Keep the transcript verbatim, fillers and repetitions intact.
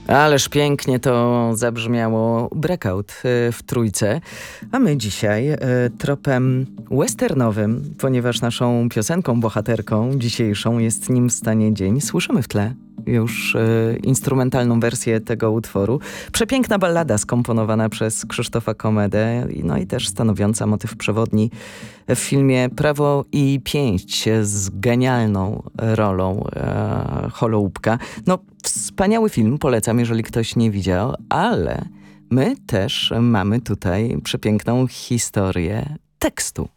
Ależ pięknie to zabrzmiało Breakout y, w trójce, a my dzisiaj y, tropem westernowym, ponieważ naszą piosenką, bohaterką dzisiejszą jest Nim wstanie dzień. Słyszymy w tle już y, instrumentalną wersję tego utworu. Przepiękna ballada skomponowana przez Krzysztofa Komedę, no i też stanowiąca motyw przewodni w filmie Prawo i pięść z genialną rolą e, Holoubka. No, wspaniały film, polecam, jeżeli ktoś nie widział, ale my też mamy tutaj przepiękną historię tekstu.